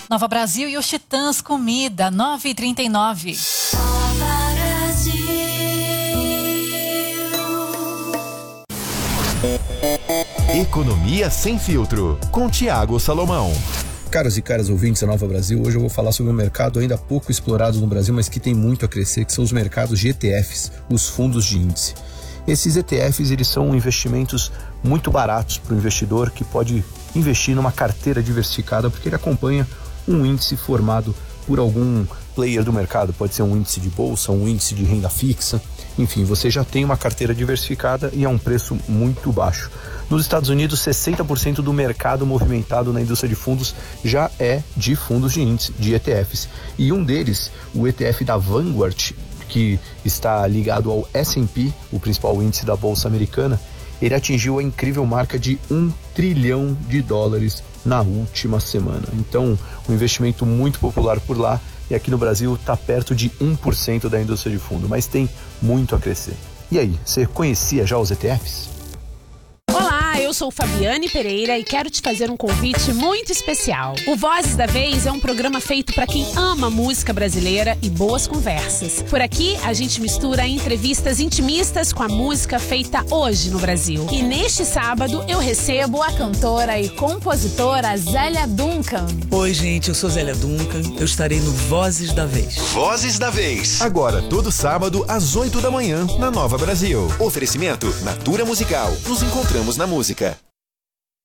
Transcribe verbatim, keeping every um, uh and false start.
Nova Brasil e os Titãs Comida, nove e trinta e nove. Nova Brasil. Economia sem filtro, com Tiago Salomão. Caros e caras ouvintes da Nova Brasil, hoje eu vou falar sobre um mercado ainda pouco explorado no Brasil, mas que tem muito a crescer, que são os mercados de E T Fs, os fundos de índice. Esses E T Fs, eles são investimentos muito baratos para o investidor que pode investir numa carteira diversificada, porque ele acompanha um índice formado por algum player do mercado, pode ser um índice de bolsa, um índice de renda fixa, enfim, você já tem uma carteira diversificada e a um preço muito baixo. Nos Estados Unidos, sessenta por cento do mercado movimentado na indústria de fundos já é de fundos de índice, de E T Fs. E um deles, o E T F da Vanguard, que está ligado ao S and P, o principal índice da Bolsa Americana, ele atingiu a incrível marca de um trilhão de dólares na última semana. Então, um investimento muito popular por lá, e aqui no Brasil está perto de um por cento da indústria de fundo, mas tem muito a crescer. E aí, você conhecia já os E T Fs? Eu sou Fabiane Pereira e quero te fazer um convite muito especial. O Vozes da Vez é um programa feito para quem ama música brasileira e boas conversas. Por aqui, a gente mistura entrevistas intimistas com a música feita hoje no Brasil. E neste sábado, eu recebo a cantora e compositora Zélia Duncan. Oi, gente, eu sou Zélia Duncan. Eu estarei no Vozes da Vez. Vozes da Vez. Agora, todo sábado, às oito da manhã, na Nova Brasil. Oferecimento Natura Musical. Nos encontramos na música.